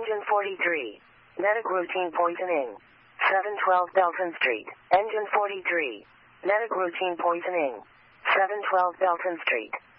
Engine 43. Medic routine poisoning. 712 Belton Street. Engine 43. Medic routine poisoning. 712 Belton Street.